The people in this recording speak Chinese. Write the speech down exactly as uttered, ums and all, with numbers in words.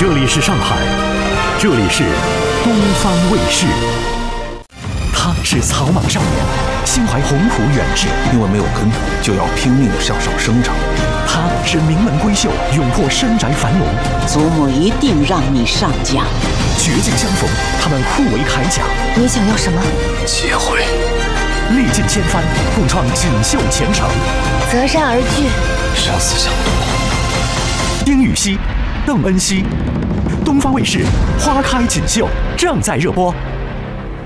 这里是上海，这里是东方卫视。他是草莽少年，心怀宏图远志， 因为没有根，就要拼命向上生长。 他是名门闺秀，勇破深宅樊笼。 祖母一定让你上将。 绝境相逢，他们互为铠甲。 你想要什么？ 机会。 历尽千帆，共创锦绣前程。 择善而聚， 生死相搏。 丁禹兮、邓恩熙，东方卫视《花开锦绣》正在热播。